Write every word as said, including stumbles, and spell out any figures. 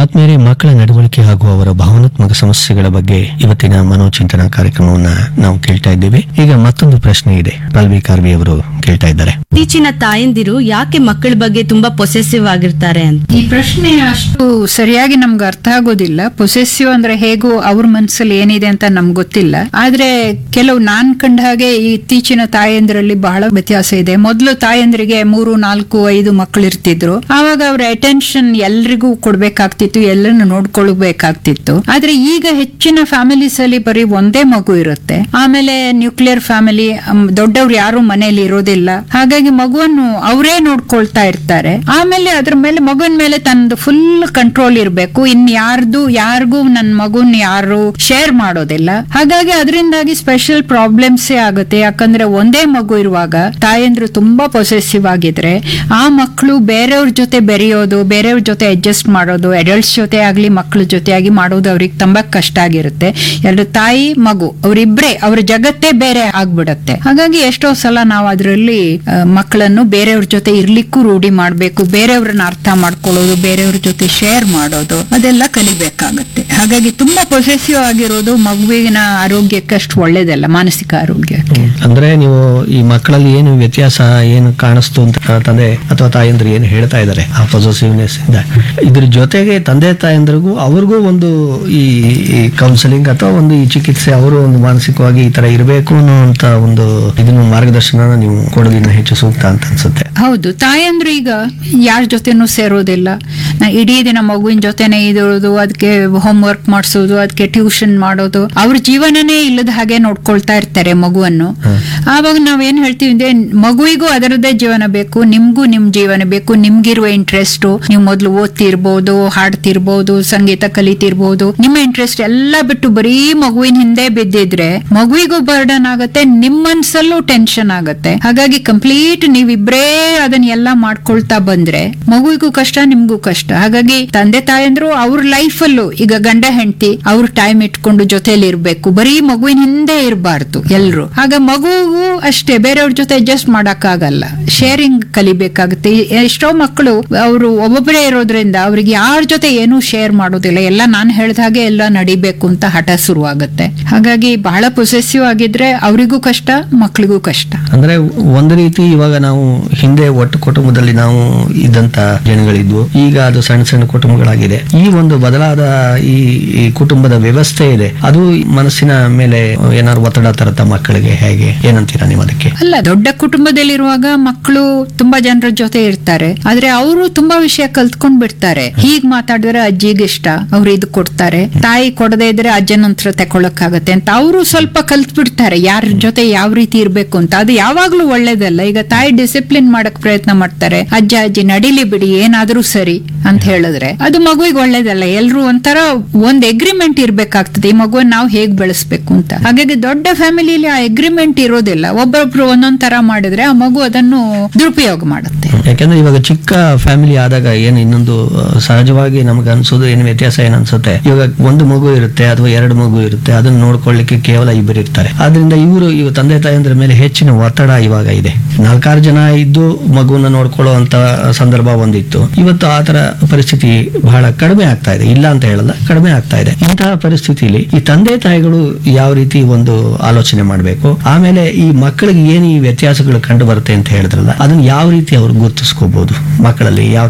ಆದ್ಮೇಲೆ ಮಕ್ಕಳ ನಡವಳಿಕೆ ಹಾಗೂ ಅವರ ಭಾವನಾತ್ಮಕ ಸಮಸ್ಯೆಗಳ ಬಗ್ಗೆ ಇವತ್ತಿನ ಮನೋಚಿಂತನ ಕಾರ್ಯಕ್ರಮವನ್ನ ನಾವು ಕೇಳ್ತಾ ಇದ್ದೇವೆ. ಈಗ ಮತ್ತೊಂದು ಪ್ರಶ್ನೆ ಇದೆ, ಪಲ್ವಿ ಕಾರ್ವಿ ಅವರು ಕೇಳ್ತಾ ಇದ್ದಾರೆ. ಇತ್ತೀಚಿನ ತಾಯಂದಿರು ಯಾಕೆ ಮಕ್ಕಳ ಬಗ್ಗೆ ತುಂಬಾ ಪೊಸೆಸಿವ್ ಆಗಿರ್ತಾರೆ ಅಂತ. ಈ ಪ್ರಶ್ನೆ ಅಷ್ಟು ಸರಿಯಾಗಿ ನಮ್ಗೆ ಅರ್ಥ ಆಗೋದಿಲ್ಲ. ಪೊಸೆಸಿವ್ ಅಂದ್ರೆ ಹೇಗೂ ಅವ್ರ ಮನಸ್ಸಲ್ಲಿ ಏನಿದೆ ಅಂತ ನಮ್ಗೆ ಗೊತ್ತಿಲ್ಲ. ಆದ್ರೆ ಕೆಲವು ನಾನ್ ಕಂಡ ಹಾಗೆ ಈ ಇತ್ತೀಚಿನ ತಾಯಂದಿರಲ್ಲಿ ಬಹಳ ವ್ಯತ್ಯಾಸ ಇದೆ. ಮೊದಲು ತಾಯಂದ್ರಿಗೆ ಮೂರು ನಾಲ್ಕು ಐದು ಮಕ್ಕಳು ಇರ್ತಿದ್ರು. ಆವಾಗ ಅವ್ರ ಅಟೆನ್ಷನ್ ಎಲ್ರಿಗೂ ಕೊಡ್ಬೇಕಾಗ್ತಿತ್ತು, ಎಲ್ಲರನ್ನು ನೋಡ್ಕೊಳ್ಬೇಕಾಗ್ತಿತ್ತು. ಆದ್ರೆ ಈಗ ಹೆಚ್ಚಿನ ಫ್ಯಾಮಿಲೀಸ್ ಅಲ್ಲಿ ಬರೀ ಒಂದೇ ಮಗು ಇರುತ್ತೆ. ಆಮೇಲೆ ನ್ಯೂಕ್ಲಿಯರ್ ಫ್ಯಾಮಿಲಿ, ದೊಡ್ಡವ್ರು ಯಾರು ಮನೆಯಲ್ಲಿ ಇರೋದಿಲ್ಲ. ಹಾಗಾಗಿ ಮಗುವನ್ನು ಅವರೇ ನೋಡ್ಕೊಳ್ತಾ ಇರ್ತಾರೆ. ಆಮೇಲೆ ಅದ್ರ ಮೇಲೆ ಮಗುವಿನ ಮೇಲೆ ತನ್ನದು ಫುಲ್ ಕಂಟ್ರೋಲ್ ಇರಬೇಕು. ಇನ್ ಯಾರ್ದು ಯಾರಿಗೂ ನನ್ನ ಮಗುನ್ ಯಾರು ಶೇರ್ ಮಾಡೋದಿಲ್ಲ. ಹಾಗಾಗಿ ಅದರಿಂದಾಗಿ ಸ್ಪೆಷಲ್ ಪ್ರಾಬ್ಲಮ್ಸ್ ಆಗುತ್ತೆ. ಯಾಕಂದ್ರೆ ಒಂದೇ ಮಗು ಇರುವಾಗ ತಾಯಂದ್ರು ತುಂಬಾ ಪೊಸೆಸಿವ್ ಆಗಿದ್ರೆ ಆ ಮಕ್ಕಳು ಬೇರೆಯವ್ರ ಜೊತೆ ಬೆರೆಯೋದು, ಬೇರೆಯವ್ರ ಜೊತೆ ಅಡ್ಜಸ್ಟ್ ಮಾಡೋದು, ಅಡಲ್ಟ್ಸ್ ಜೊತೆ ಆಗ್ಲಿ ಮಕ್ಕಳ ಜೊತೆ ಆಗಿ ಮಾಡೋದು ಅವ್ರಿಗೆ ತುಂಬಾ ಕಷ್ಟ ಆಗಿರುತ್ತೆ. ಎರಡು ತಾಯಿ ಮಗು ಅವರಿಬ್ರೆ, ಅವ್ರ ಜಗತ್ತೇ ಬೇರೆ ಆಗ್ಬಿಡತ್ತೆ. ಹಾಗಾಗಿ ಎಷ್ಟೋ ಸಲ ನಾವು ಅದರಲ್ಲಿ ಮಕ್ಕಳನ್ನು ಬೇರೆಯವ್ರ ಜೊತೆ ಇರ್ಲಿಕ್ಕೂ ರೂಢಿ ಮಾಡ್ಬೇಕು. ಬೇರೆಯವ್ರನ್ನ ಅರ್ಥ ಮಾಡ್ಕೊಳ್ಳೋದು, ಬೇರೆಯವ್ರ ಜೊತೆ ಶೇರ್ ಮಾಡೋದು, ಅದೆಲ್ಲ ಕಲಿಬೇಕಾಗತ್ತೆ. ಹಾಗಾಗಿ ತುಂಬಾ ಪೊಸೆಸಿವ್ ಆಗಿರೋದು ಮಗುವಿನ ಆರೋಗ್ಯಕ್ಕೆ ಅಷ್ಟು ಒಳ್ಳೇದಲ್ಲ, ಮಾನಸಿಕ ಆರೋಗ್ಯಕ್ಕೆ. ಅಂದ್ರೆ ನೀವು ಈ ಮಕ್ಕಳಲ್ಲಿ ಏನು ವ್ಯತ್ಯಾಸ ಏನು ಕಾಣಿಸ್ತು ಅಂತ ತಂದೆ ಅಥವಾ ತಾಯಂದ್ರು ಏನು ಹೇಳ್ತಾ ಇದ್ದಾರೆ ಆ ಪೊಸೆಸಿವ್ನೆಸ್ ಇಂದ, ಇದ್ರ ಜೊತೆಗೆ ತಂದೆ ತಾಯಂದ್ರಿಗೂ ಅವ್ರಿಗೂ ಒಂದು ಈ ಕೌನ್ಸಿಲಿಂಗ್ ಅಥವಾ ಒಂದು ಈ ಚಿಕಿತ್ಸೆ, ಅವರು ಒಂದು ಮಾನಸಿಕವಾಗಿ ಈ ತರ ಇರಬೇಕು ಅನ್ನುವಂತ ಒಂದು ಇದನ್ನು ಮಾರ್ಗದರ್ಶನ ನೀವು ಕೊಡೋದಿನ್ನ ಹೆಚ್ಚು ಸೂಕ್ತ ಅಂತ ಅನ್ಸುತ್ತೆ. ಹೌದು, ತಾಯಂದ್ರು ಈಗ ಯಾರ ಜೊತೆನೂ ಸೇರೋದಿಲ್ಲ. ನಾ ಇಡೀ ದಿನ ಮಗುವಿನ ಜೊತೆನೆ ಇರೋದು, ಅದಕ್ಕೆ ಹೋಮ್ ವರ್ಕ್ ಮಾಡಿಸೋದು, ಅದಕ್ಕೆ ಟ್ಯೂಷನ್ ಮಾಡೋದು, ಅವ್ರ ಜೀವನನೇ ಇಲ್ಲದ ಹಾಗೆ ನೋಡ್ಕೊಳ್ತಾ ಇರ್ತಾರೆ ಮಗುವನ್ನು. ಆವಾಗ ನಾವೇನ್ ಹೇಳ್ತೀವಿ ಅಂದ್ರೆ ಮಗುವಿಗೂ ಅದರದ್ದೇ ಜೀವನ ಬೇಕು, ನಿಮ್ಗೂ ನಿಮ್ ಜೀವನ ಬೇಕು. ನಿಮ್ಗಿರುವ ಇಂಟ್ರೆಸ್ಟ್, ನೀವು ಮೊದ್ಲು ಓದ್ತಿರ್ಬೋದು, ಹಾಡ್ತಿರ್ಬೋದು, ಸಂಗೀತ ಕಲಿತಿರ್ಬೋದು, ನಿಮ್ಮ ಇಂಟ್ರೆಸ್ಟ್ ಎಲ್ಲ ಬಿಟ್ಟು ಬರೀ ಮಗುವಿನ ಹಿಂದೆ ಬಿದ್ದಿದ್ರೆ ಮಗುವಿಗೂ ಬರ್ಡನ್ ಆಗತ್ತೆ, ನಿಮ್ ಮನ್ಸಲ್ಲೂ ಟೆನ್ಷನ್ ಆಗತ್ತೆ. ಹಾಗಾಗಿ ಕಂಪ್ಲೀಟ್ ನೀವಿಬ್ರೇ ಅದನ್ನ ಎಲ್ಲ ಮಾಡ್ಕೊಳ್ತಾ ಬಂದ್ರೆ ಮಗುವಿಗೂ ಕಷ್ಟ, ನಿಮ್ಗೂ ಕಷ್ಟ. ಹಾಗಾಗಿ ತಂದೆ ತಾಯಂದ್ರು ಅವ್ರ ಲೈಫ್ ಅಲ್ಲೂ ಈಗ ಗಂಡ ಹೆಂಡತಿ ಅವ್ರ ಟೈಮ್ ಇಟ್ಕೊಂಡು ಜೊತೆಲಿ ಇರ್ಬೇಕು, ಬರೀ ಮಗುವಿನ ಹಿಂದೆ ಇರಬಾರ್ದು ಎಲ್ರು. ಆಗ ಮಗುಗೂ ಅಷ್ಟೇ ಬೇರೆಯವ್ರ ಜೊತೆ ಅಡ್ಜಸ್ಟ್ ಮಾಡಕ್ ಆಗಲ್ಲ, ಶೇರಿಂಗ್ ಕಲಿಬೇಕಾಗುತ್ತೆ. ಎಷ್ಟೋ ಮಕ್ಕಳು ಅವರು ಒಬ್ಬೊಬ್ಬರೇ ಇರೋದ್ರಿಂದ ಅವ್ರಿಗೆ ಯಾರ ಜೊತೆ ಏನೂ ಶೇರ್ ಮಾಡೋದಿಲ್ಲ, ಎಲ್ಲ ನಾನು ಹೇಳ್ದ ಹಾಗೆ ಎಲ್ಲ ನಡಿಬೇಕು ಅಂತ ಹಠ ಶುರುವಾಗುತ್ತೆ. ಹಾಗಾಗಿ ಬಹಳ ಪೊಸೆಸಿವ್ ಆಗಿದ್ರೆ ಅವರಿಗೂ ಕಷ್ಟ, ಮಕ್ಕಳಿಗೂ ಕಷ್ಟ. ಅಂದ್ರೆ ಒಂದು ರೀತಿ ಇವಾಗ ನಾವು ಹಿಂದೆ ಒಟ್ಟು ಕುಟುಂಬದಲ್ಲಿ ನಾವು ಇದ್ದಂತ ಜನಗಳಿದ್ವು, ಈಗ ಅದು ಸಣ್ಣ ಸಣ್ಣ ಕುಟುಂಬಗಳಾಗಿದೆ. ಈ ಒಂದು ಬದಲಾದ ಈ ಕುಟುಂಬದ ವ್ಯವಸ್ಥೆ ಇದೆ, ಅದು ಮನಸ್ಸಿನ ಮೇಲೆ ಏನಾದ್ರು ಒತ್ತಡ ತರತ್ತ ಮಕ್ಕಳಿಗೆ, ಹೇಗೆ ಏನಂತೀರಾ ನೀವು ಅದಕ್ಕೆ? ಅಲ್ಲ, ದೊಡ್ಡ ಕುಟುಂಬದಲ್ಲಿರುವಾಗ ಮಕ್ಕಳು ತುಂಬಾ ಜನರ ಜೊತೆ ಇರ್ತಾರೆ, ಆದ್ರೆ ಅವರು ತುಂಬಾ ವಿಷಯ ಕಲ್ತ್ಕೊಂಡ್ ಬಿಡ್ತಾರೆ. ಹೀಗ್ ಮಾತಾಡಿದ್ರೆ ಅಜ್ಜಿಗೆ ಇಷ್ಟ, ಅವ್ರು ಇದು ಕೊಡ್ತಾರೆ, ತಾಯಿ ಕೊಡದೇ ಇದ್ರೆ ಅಜ್ಜನ ಹತ್ರ ತಗೊಳಕ್ಕಾಗತ್ತೆ ಅಂತ ಅವರು ಸ್ವಲ್ಪ ಕಲ್ತ್ ಬಿಡ್ತಾರೆ ಯಾರ ಜೊತೆ ಯಾವ ರೀತಿ ಇರ್ಬೇಕು ಅಂತ. ಅದು ಯಾವಾಗ್ಲೂ ಒಳ್ಳೇದಲ್ಲ. ಈಗ ತಾಯಿ ಡಿಸಿಪ್ಲಿನ್ ಮಾಡಕ್ ಪ್ರಯತ್ನ ಮಾಡ್ತಾರೆ, ಅಜ್ಜ ಅಜ್ಜಿ ನಡಿಲಿ ಬಿಡಿ ಏನಾದ್ರೂ ಸರಿ ಅಂತ ಹೇಳಿದ್ರೆ ಅದು ಮಗುವಿಗೆ ಒಳ್ಳೇದಲ್ಲ. ಎಲ್ರು ಒಂಥರ ಒಂದ್ ಎಗ್ರಿಮೆಂಟ್ ಇರ್ಬೇಕಾಗ್ತದೆ, ಈ ಮಗುವನ್ನ ನಾವು ಹೇಗ್ ಬೆಳೆಸ್ಬೇಕು ಅಂತ. ಹಾಗಾಗಿ ದೊಡ್ಡ ಫ್ಯಾಮಿಲಿಯಲ್ಲಿ ಆ ಎಗ್ರಿಮೆಂಟ್ ಇರೋದಿಲ್ಲ. ಒಬ್ಬೊಬ್ರು ಒಂದೊಂದ್ ತರ ಮಾಡಿದ್ರೆ ಆ ಮಗು ಅದನ್ನು ದುರುಪಯೋಗ ಮಾಡುತ್ತೆ. ಯಾಕಂದ್ರೆ ಇವಾಗ ಚಿಕ್ಕ ಫ್ಯಾಮಿಲಿ ಆದಾಗ ಏನು ಇನ್ನೊಂದು ಸಹಜವಾಗಿ ನಮ್ಗೆ ಅನ್ಸೋದು ಏನು ವ್ಯತ್ಯಾಸ ಏನ್ ಅನ್ಸುತ್ತೆ, ಇವಾಗ ಒಂದು ಮಗು ಇರುತ್ತೆ ಅಥವಾ ಎರಡು ಮಗು ಇರುತ್ತೆ, ಅದನ್ನ ನೋಡ್ಕೊಳ್ಳಿಕ್ಕೆ ಕೇವಲ ಇಬ್ಬರು ಇರ್ತಾರೆ. ಆದ್ರಿಂದ ಇವರು ಇವ ತಂದೆ ತಾಯಂದ್ರ ಮೇಲೆ ಹೆಚ್ಚಿನ ಒತ್ತಡ ಇವಾಗ ಇದೆ. ನಾಲ್ಕಾರು ಜನ ಇದ್ದು ಮಗುವನ್ನ ನೋಡ್ಕೊಳ್ಳುವಂತ ಸಂದರ್ಭ ಒಂದಿತ್ತು, ಇವತ್ತು ಆತರ ಪರಿಸ್ಥಿತಿ ಬಹಳ ಕಡಿಮೆ ಆಗ್ತಾ ಇದೆ. ಇಲ್ಲ ಅಂತ ಹೇಳಲ್ಲ, ಕಡಿಮೆ ಆಗ್ತಾ ಇದೆ. ಇಂತಹ ಪರಿಸ್ಥಿತಿಯಲ್ಲಿ ಈ ತಂದೆ ತಾಯಿಗಳು ಯಾವ ರೀತಿ ಒಂದು ಆಲೋಚನೆ ಮಾಡಬೇಕು, ಆಮೇಲೆ ಈ ಮಕ್ಕಳಿಗೆ ಏನು ಈ ವ್ಯತ್ಯಾಸಗಳು ಕಂಡು ಬರುತ್ತೆ ಅಂತ ಹೇಳಿದ್ರಲ್ಲ, ಅದನ್ನ ಯಾವ ರೀತಿ ಅವ್ರು ಗುರುತಿಸ್ಕೋಬಹುದು, ಮಕ್ಕಳಲ್ಲಿ ಯಾವ